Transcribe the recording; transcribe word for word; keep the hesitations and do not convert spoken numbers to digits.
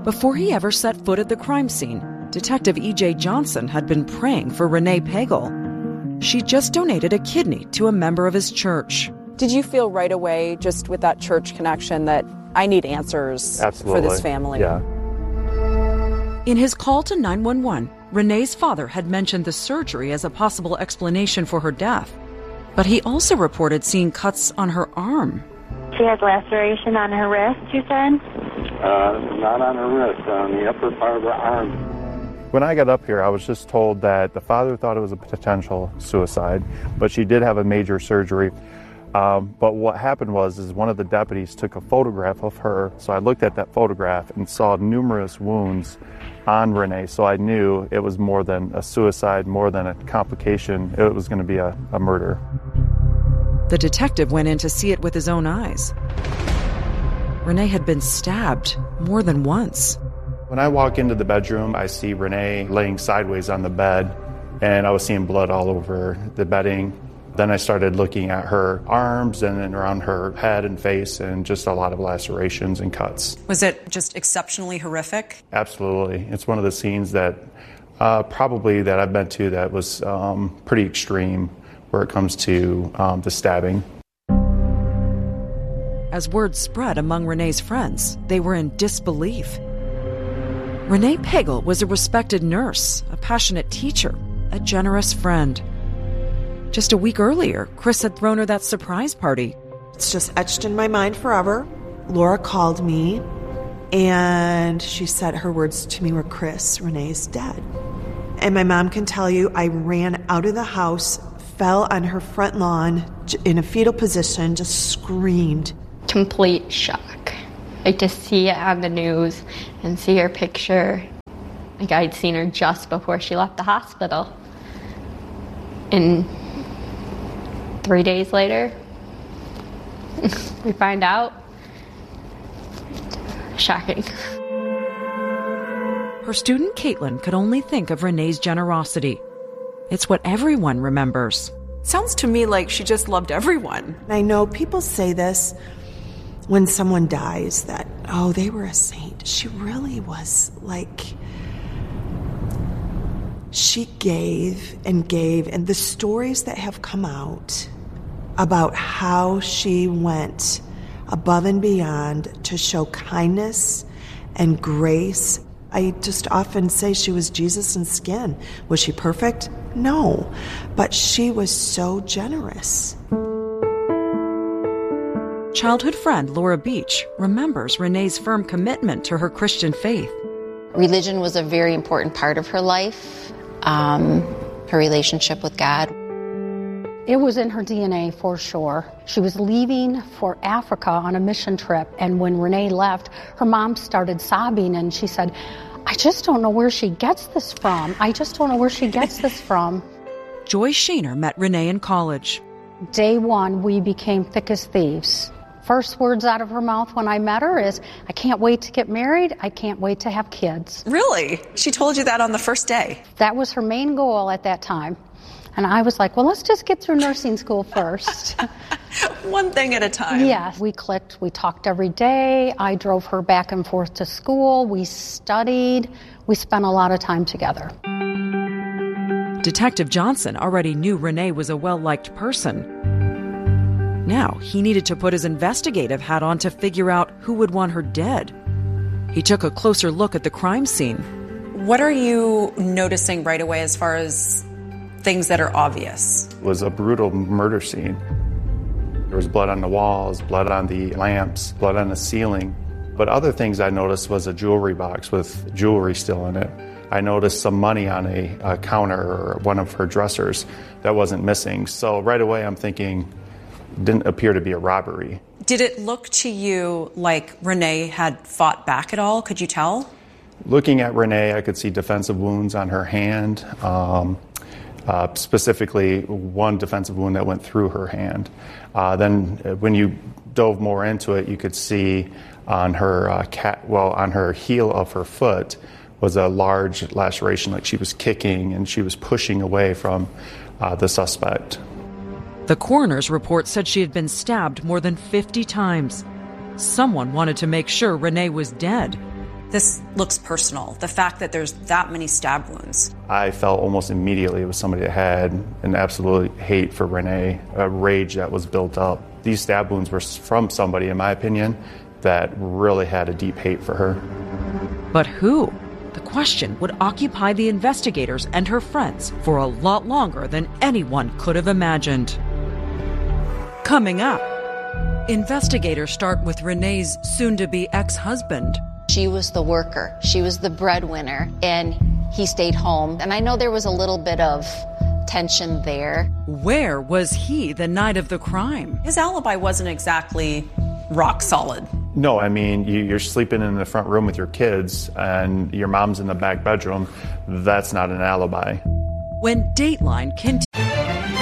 Before he ever set foot at the crime scene, Detective E J Johnson had been praying for Renee Pagel. She just donated a kidney to a member of his church. Did you feel right away, just with that church connection, that I need answers Absolutely. for this family? Yeah. In his call to nine one one, Renee's father had mentioned the surgery as a possible explanation for her death. But he also reported seeing cuts on her arm. She has laceration on her wrist, you said? Uh, not on her wrist, on the upper part of her arm. When I got up here, I was just told that the father thought it was a potential suicide, but she did have a major surgery. Um, but what happened was, is one of the deputies took a photograph of her. So I looked at that photograph and saw numerous wounds on Renee. So I knew it was more than a suicide, more than a complication. It was going to be a, a murder. The detective went in to see it with his own eyes. Renee had been stabbed more than once. When I walk into the bedroom, I see Renee laying sideways on the bed, and I was seeing blood all over the bedding. Then I started looking at her arms and then around her head and face, and just a lot of lacerations and cuts. Was it just exceptionally horrific? Absolutely. It's one of the scenes that uh, probably that I've been to that was um, pretty extreme where it comes to um, the stabbing. As word spread among Renee's friends, they were in disbelief. Renee Pagel was a respected nurse, a passionate teacher, a generous friend. Just a week earlier, Chris had thrown her that surprise party. It's just etched in my mind forever. Laura called me, and she said her words to me were, "Chris, Renee's dead." And my mom can tell you, I ran out of the house, fell on her front lawn in a fetal position, just screamed. Complete shock. Like to see it on the news and see her picture. Like I'd seen her just before she left the hospital. And three days later, we find out. Shocking. Her student Caitlin could only think of Renee's generosity. It's what everyone remembers. Sounds to me like she just loved everyone. I know people say this when someone dies, that, oh, they were a saint. She really was like, she gave and gave. And the stories that have come out about how she went above and beyond to show kindness and grace. I just often say she was Jesus in skin. Was she perfect? No. But she was so generous. Childhood friend Laura Beach remembers Renee's firm commitment to her Christian faith. Religion was a very important part of her life, um, her relationship with God. It was in her D N A for sure. She was leaving for Africa on a mission trip, and when Renee left, her mom started sobbing, and she said, I just don't know where she gets this from. I just don't know where she gets this from. Joy Shaner met Renee in college. Day one, we became thick as thieves. First words out of her mouth when I met her is, I can't wait to get married. I can't wait to have kids. Really? She told you that on the first day? That was her main goal at that time. And I was like, well, let's just get through nursing school first. One thing at a time. Yes, we clicked. We talked every day. I drove her back and forth to school. We studied. We spent a lot of time together. Detective Johnson already knew Renee was a well-liked person. Now, he needed to put his investigative hat on to figure out who would want her dead. He took a closer look at the crime scene. What are you noticing right away as far as things that are obvious? It was a brutal murder scene. There was blood on the walls, blood on the lamps, blood on the ceiling. But other things I noticed was a jewelry box with jewelry still in it. I noticed some money on a, a counter or one of her dressers that wasn't missing. So right away I'm thinking, didn't appear to be a robbery. Did it look to you like Renee had fought back at all? Could you tell? Looking at Renee, I could see defensive wounds on her hand, um, uh, specifically one defensive wound that went through her hand. Uh, then when you dove more into it, you could see on her uh, cat, well, on her heel of her foot was a large laceration, like she was kicking and she was pushing away from uh, the suspect. The coroner's report said she had been stabbed more than fifty times. Someone wanted to make sure Renee was dead. This looks personal. The fact that there's that many stab wounds. I felt almost immediately it was somebody that had an absolute hate for Renee, a rage that was built up. These stab wounds were from somebody, in my opinion, that really had a deep hate for her. But who? The question would occupy the investigators and her friends for a lot longer than anyone could have imagined. Coming up, investigators start with Renee's soon-to-be ex-husband. She was the worker. She was the breadwinner, and he stayed home. And I know there was a little bit of tension there. Where was he the night of the crime? His alibi wasn't exactly rock solid. No, I mean, you, you're sleeping in the front room with your kids and your mom's in the back bedroom. That's not an alibi. When Dateline continues.